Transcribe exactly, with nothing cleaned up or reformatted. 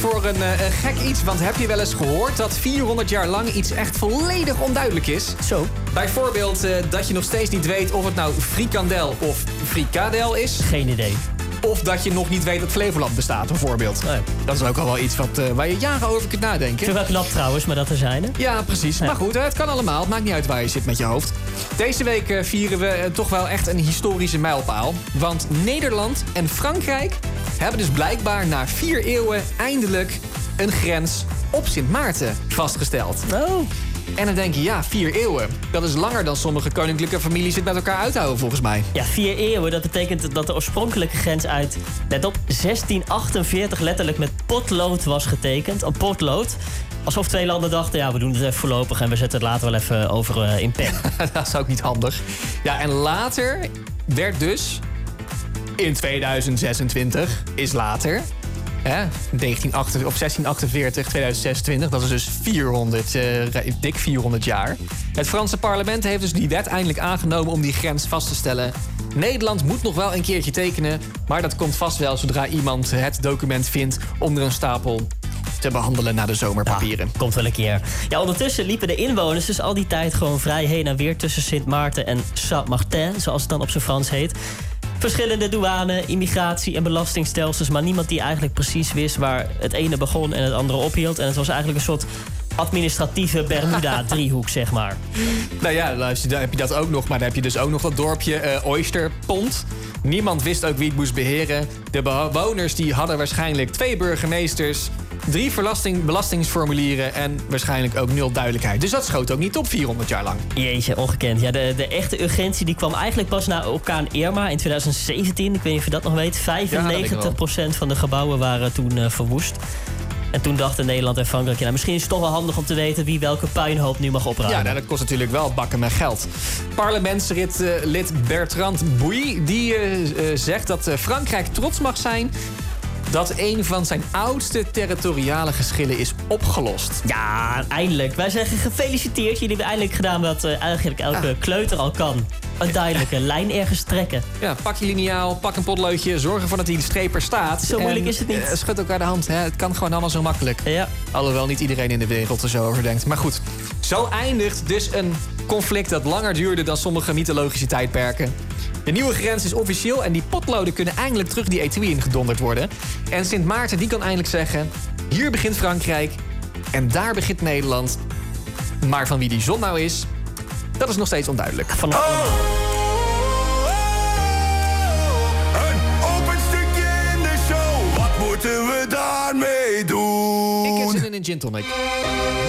Voor een, uh, een gek iets, want heb je wel eens gehoord dat vierhonderd jaar lang iets echt volledig onduidelijk is? Zo. Bijvoorbeeld uh, dat je nog steeds niet weet of het nou frikandel of frikadel is. Geen idee. Of dat je nog niet weet dat Flevoland bestaat, bijvoorbeeld. Nee. Dat is ook al wel iets wat, uh, waar je jaren over kunt nadenken. Ik vind wel knap trouwens, maar dat er zijn, hè? Ja, precies. Ja. Maar goed, het kan allemaal. Het maakt niet uit waar je zit met je hoofd. Deze week uh, vieren we uh, toch wel echt een historische mijlpaal. Want Nederland en Frankrijk hebben dus blijkbaar na vier eeuwen eindelijk een grens op Sint Maarten vastgesteld. Oh. En dan denk je, ja, vier eeuwen. Dat is langer dan sommige koninklijke families het met elkaar uithouden, volgens mij. Ja, vier eeuwen, dat betekent dat de oorspronkelijke grens uit, let op, zestien achtenveertig letterlijk met potlood was getekend. Een potlood. Alsof twee landen dachten, ja, we doen het even voorlopig en we zetten het later wel even over uh, in pen. Dat is ook niet handig. Ja, en later werd dus, in tweeduizend zesentwintig, is later... Hè, negentien achtenzestig of zestien achtenveertig, tweeduizend zesentwintig, dat is dus vierhonderd, uh, dik vierhonderd jaar. Het Franse parlement heeft dus die wet eindelijk aangenomen om die grens vast te stellen. Nederland moet nog wel een keertje tekenen, maar dat komt vast wel zodra iemand het document vindt onder een stapel te behandelen na de zomerpapieren. Ja, komt wel een keer. Ja, ondertussen liepen de inwoners dus al die tijd gewoon vrij heen en weer tussen Sint Maarten en Saint-Martin, zoals het dan op zijn Frans heet. Verschillende douane, immigratie en belastingstelsels, maar niemand die eigenlijk precies wist waar het ene begon en het andere ophield. En het was eigenlijk een soort administratieve Bermuda-driehoek, zeg maar. Nou ja, dan heb je dat ook nog, maar dan heb je dus ook nog dat dorpje uh, Oysterpont. Niemand wist ook wie het moest beheren. De bewoners die hadden waarschijnlijk twee burgemeesters, drie belasting, belastingsformulieren en waarschijnlijk ook nul duidelijkheid. Dus dat schoot ook niet op vierhonderd jaar lang. Jeetje, ongekend. Ja, de, de echte urgentie die kwam eigenlijk pas na orkaan Irma in tweeduizend zeventien. Ik weet niet of je dat nog weet. vijfennegentig procent van de gebouwen waren toen uh, verwoest. En toen dachten Nederland en Frankrijk, ja, nou, misschien is het toch wel handig om te weten wie welke puinhoop nu mag opruimen. Ja, nou, dat kost natuurlijk wel bakken met geld. Parlementslid uh, lid Bertrand Bouy, die uh, uh, zegt dat uh, Frankrijk trots mag zijn dat een van zijn oudste territoriale geschillen is opgelost. Ja, eindelijk. Wij zeggen gefeliciteerd. Jullie hebben eindelijk gedaan wat uh, eigenlijk elke ah. kleuter al kan. Een duidelijke lijn ergens trekken. Ja, pak je liniaal, pak een potloodje, zorg ervoor dat die streep er staat. Zo moeilijk en, is het niet. Uh, schud elkaar de hand. Hè. Het kan gewoon allemaal zo makkelijk. Ja. Alhoewel niet iedereen in de wereld er zo over denkt. Maar goed, zo eindigt dus een conflict dat langer duurde dan sommige mythologische tijdperken. De nieuwe grens is officieel en die potloden kunnen eindelijk terug die etui ingedonderd worden. En Sint Maarten die kan eindelijk zeggen, hier begint Frankrijk en daar begint Nederland. Maar van wie die zon nou is, dat is nog steeds onduidelijk. Van oh, een open stukje in de show, wat moeten we daarmee doen? Ik heb zin in een gin tonic.